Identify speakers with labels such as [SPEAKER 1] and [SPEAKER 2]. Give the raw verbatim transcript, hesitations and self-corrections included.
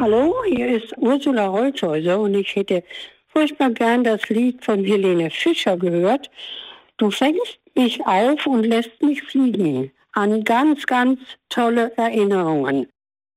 [SPEAKER 1] Hallo, hier ist Ursula Holzhäuser und ich hätte furchtbar gern das Lied von Helene Fischer gehört. Du fängst mich auf und lässt mich fliegen. An ganz, ganz tolle Erinnerungen.